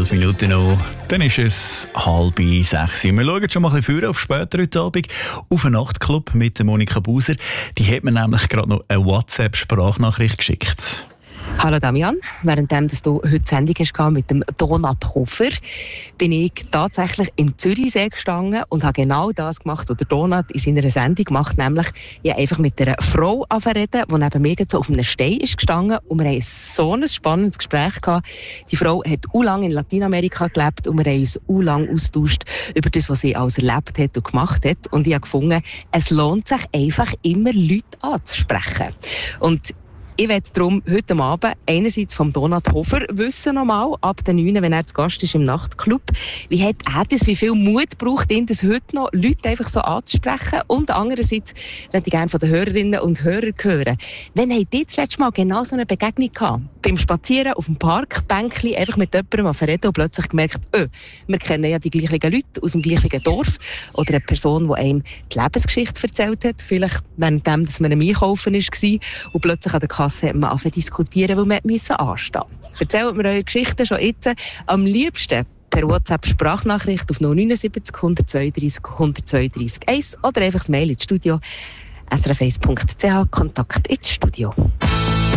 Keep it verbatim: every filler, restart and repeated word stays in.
zwölf Minuten noch. Dann ist es halb sechs. Wir schauen schon mal ein bisschen früher auf später heute Abend auf einen Nachtclub mit Monika Buser. Die hat mir nämlich gerade noch eine WhatsApp-Sprachnachricht geschickt. Hallo Damian, währenddem dass du heute Sendung hast mit dem Donat Hofer, bin ich tatsächlich im Zürichsee gestanden und habe genau das gemacht, was der Donat in seiner Sendung macht, nämlich ich habe einfach mit einer Frau reden, die neben mir so auf einem Stein ist gestanden und wir haben so ein spannendes Gespräch gehabt. Die Frau hat u lang in Lateinamerika gelebt und wir haben uns u lang austauscht über das, was sie alles erlebt hat und gemacht hat, und ich habe gefunden, es lohnt sich einfach immer Leute anzusprechen. Und ich werde darum heute Abend einerseits vom Donat Hofer wissen, nochmal, ab den neun, wenn er zu Gast ist im Nachtclub. Wie hat er das, wie viel Mut braucht ihn, das heute noch Leute einfach so anzusprechen? Und andererseits möchte ich gerne von den Hörerinnen und Hörern hören. Wann habt ihr das letzte Mal genau so eine Begegnung gehabt? Beim Spazieren auf dem Parkbänkchen, einfach mit jemandem verreden und plötzlich gemerkt, oh, wir kennen ja die gleichen Leute aus dem gleichen Dorf. Oder eine Person, die einem die Lebensgeschichte erzählt hat. Vielleicht währenddem, dass man am Einkaufen war und plötzlich an der Kasse hat man angefangen zu diskutieren, weil man anstehen musste. Erzählt mir eure Geschichten schon jetzt. Am liebsten per WhatsApp-Sprachnachricht auf null neun sieben null eins zwei drei null zwei drei eins oder einfach das Mail ins Studio s r f eins punkt c h, Kontakt ins Studio.